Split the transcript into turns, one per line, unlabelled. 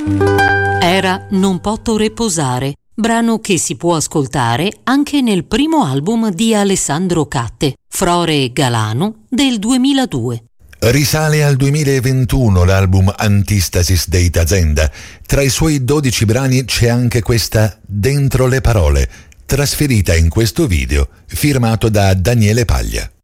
Era Non poto reposare, brano che si può ascoltare anche nel primo album di Alessandro Catte, Frore e Galano, del 2002.
Risale al 2021 l'album Antistasis dei Tazenda. Tra i suoi 12 brani c'è anche questa Dentro le parole, trasferita in questo video firmato da Daniele Paglia.